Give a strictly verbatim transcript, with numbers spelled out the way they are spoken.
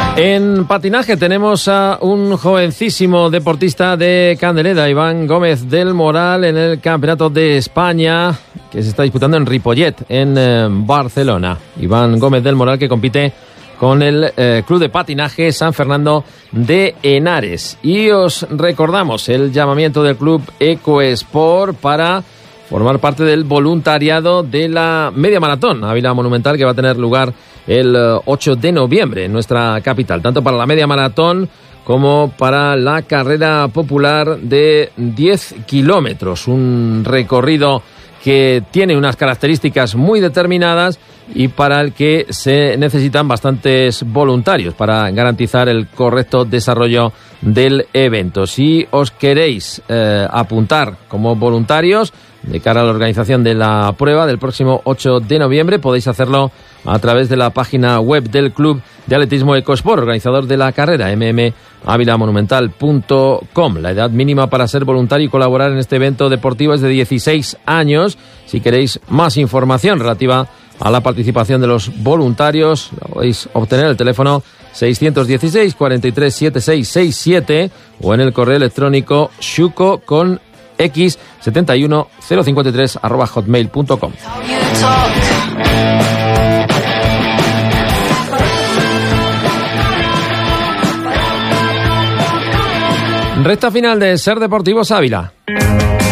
En patinaje tenemos a un jovencísimo deportista de Candeleda, Iván Gómez del Moral, en el Campeonato de España que se está disputando en Ripollet, en eh, Barcelona. Iván Gómez del Moral, que compite con el eh, Club de Patinaje San Fernando de Henares. Y os recordamos el llamamiento del Club Ecosport para formar parte del voluntariado de la Media Maratón Ávila Monumental, que va a tener lugar el ocho de noviembre en nuestra capital, tanto para la Media Maratón como para la carrera popular de diez kilómetros, un recorrido que tiene unas características muy determinadas y para el que se necesitan bastantes voluntarios para garantizar el correcto desarrollo del evento. Si os queréis eh, apuntar como voluntarios de cara a la organización de la prueba del próximo ocho de noviembre, podéis hacerlo a través de la página web del Club de Atletismo Ecosport, organizador de la carrera, eme eme ávila monumental punto com. La edad mínima para ser voluntario y colaborar en este evento deportivo es de dieciséis años. Si queréis más información relativa a la participación de los voluntarios, la podéis obtener en el teléfono seiscientos dieciséis, cuarenta y tres, setenta y seis sesenta y siete o en el correo electrónico xuco con x setenta y uno cero cincuenta y tres arroba hotmail punto com. Recta final de Ser Deportivos Ávila.